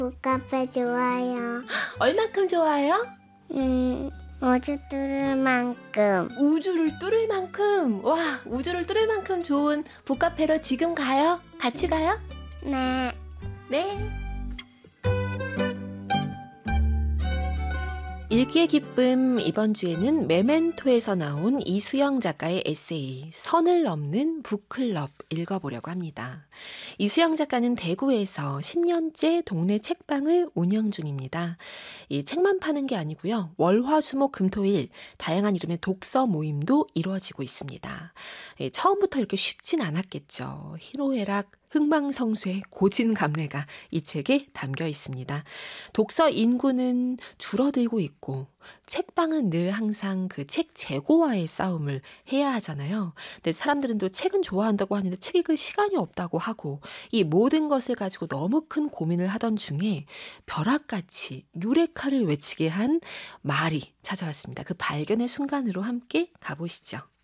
북카페 좋아요. 얼만큼 좋아요? 어제 들을 만큼. 우주를 뚫을 만큼. 와, 우주를 뚫을 만큼 좋은 북카페로 지금 가요? 같이 가요? 네. 네. 읽기의 기쁨, 이번 주에는 메멘토에서 나온 이수영 작가의 에세이 선을 넘는 북클럽 읽어보려고 합니다. 이수영 작가는 대구에서 10년째 동네 책방을 운영 중입니다. 이 책만 파는 게 아니고요. 월화수목금토일 다양한 이름의 독서 모임도 이루어지고 있습니다. 처음부터 이렇게 쉽진 않았겠죠. 희로애락, 흥망성쇠, 고진감래가 이 책에 담겨 있습니다. 독서 인구는 줄어들고 있고 책방은 늘 항상 그 책 재고와의 싸움을 해야 하잖아요. 근데 사람들은 또 책은 좋아한다고 하는데 책 읽을 시간이 없다고 하고 이 모든 것을 가지고 너무 큰 고민을 하던 중에 벼락같이 유레카를 외치게 한 말이 찾아왔습니다. 그 발견의 순간으로 함께 가보시죠.